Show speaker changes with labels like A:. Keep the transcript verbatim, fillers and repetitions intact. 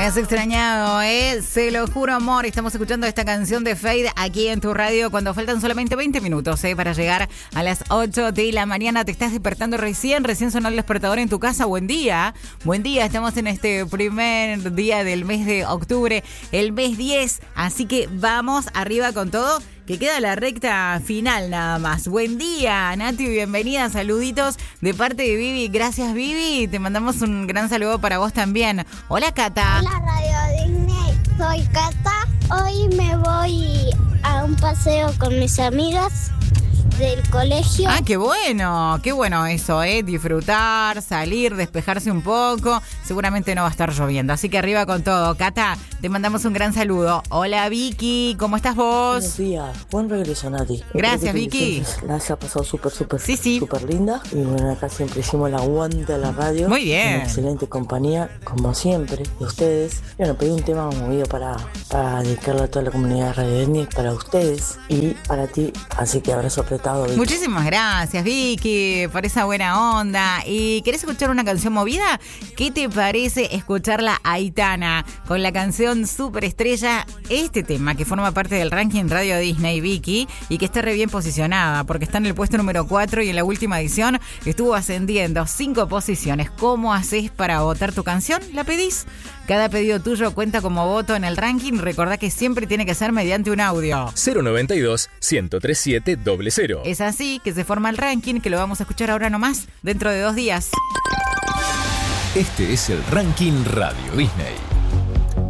A: has extrañado, ¿eh? Se lo juro, amor. Estamos escuchando esta canción de Fade aquí en tu radio cuando faltan solamente veinte minutos, ¿eh? Para llegar a las ocho de la mañana. Te estás despertando recién, recién sonó el despertador en tu casa. Buen día, buen día. Estamos en este primer día del mes de octubre, el mes diez. Así que vamos arriba con todo, que queda la recta final nada más. Buen día, Nati, bienvenida, saluditos de parte de Vivi. Gracias, Vivi, te mandamos un gran saludo para vos también. Hola, Cata.
B: Hola, Radio Disney, soy Cata. Hoy me voy a un paseo con mis amigas del colegio.
A: Ah, qué bueno, qué bueno eso, ¿eh? Disfrutar, salir, despejarse un poco. Seguramente no va a estar lloviendo, así que arriba con todo. Cata, te mandamos un gran saludo. Hola, Vicky, ¿cómo estás vos?
C: Buenos días, buen regreso, Nati.
A: Gracias, Vicky.
C: La has pasado súper, súper,
A: sí, sí.
C: súper linda. Y bueno, acá siempre hicimos el aguante a la radio.
A: Muy bien.
C: Una excelente compañía, como siempre, de ustedes. Bueno, pedí un tema movido para, para dedicarlo a toda la comunidad de Radio Disney, para ustedes y para ti. Así que abrazo apretado. Vicky.
A: Muchísimas gracias, Vicky, por esa buena onda. ¿Y querés escuchar una canción movida? ¿Qué te parece escucharla a Aitana con la canción Superestrella? Este tema que forma parte del ranking Radio Disney, Vicky, y que está re bien posicionada porque está en el puesto número cuatro y en la última edición estuvo ascendiendo cinco posiciones. ¿Cómo haces para votar tu canción? ¿La pedís? Cada pedido tuyo cuenta como voto en el ranking. Recordá que siempre tiene que ser mediante un audio.
D: cero noventa y dos, ciento treinta y siete, cero cero.
A: Es así que se forma el ranking, que lo vamos a escuchar ahora nomás, dentro de dos días.
D: Este es el ranking Radio Disney.